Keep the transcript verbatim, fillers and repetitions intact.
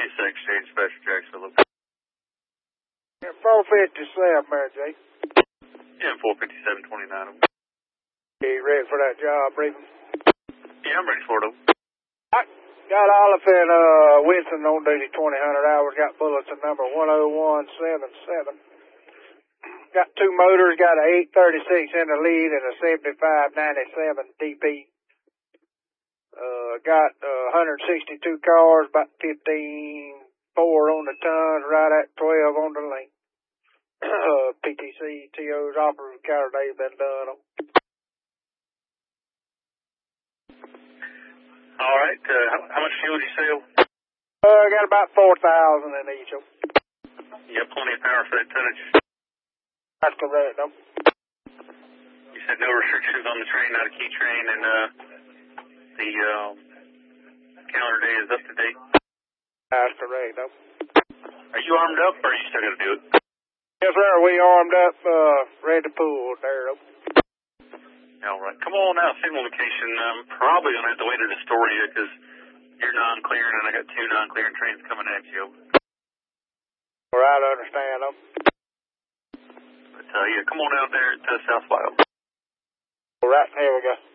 Secretary Dispatcher Jacksonville. Yeah, four fifty-seven, Mary J. Yeah, four fifty-seven twenty-nine. You ready for that job briefing? Yeah, I'm ready for it. I got Oliphant, uh, Winston on duty twenty hundred hours, got bulletin number one oh one seven seven. Got two motors, got an eight thirty-six in the lead and a seventy-five ninety-seven D P. Uh, got uh, one hundred sixty-two cars, about fifteen four on the tons, right at twelve on the link. uh, P T C, T O's, operative counter days been done. All right. Uh, how, how much fuel did you sell? Uh, got about four thousand in each of them. You have plenty of power for that tonnage. That's correct, though. You said no restrictions on the train, not a key train, and uh, the uh, calendar day is up to date. That's correct, though. Are you armed up, or are you still going to do it? Yes, sir. We armed up, uh, ready to pull there, though. All right. Come on out, signal location. I'm probably going to have to wait at Astoria because you're non-clearing, and I got two non-clearing trains coming at you. All right, I understand, though. But, uh, yeah, come on out there to South Wild. All right, here we go.